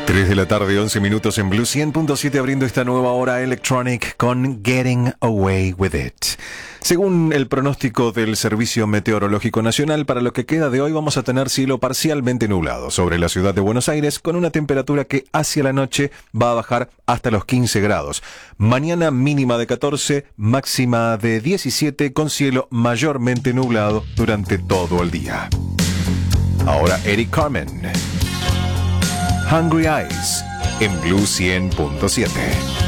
3 de la tarde, 11 minutos en Blue 100.7, abriendo esta nueva hora Electronic con Getting Away With It. Según el pronóstico del Servicio Meteorológico Nacional, para lo que queda de hoy vamos a tener cielo parcialmente nublado sobre la ciudad de Buenos Aires, con una temperatura que hacia la noche va a bajar hasta los 15 grados. Mañana mínima de 14, máxima de 17, con cielo mayormente nublado durante todo el día. Ahora Eric Carmen, Hungry Eyes, en Blue 100.7.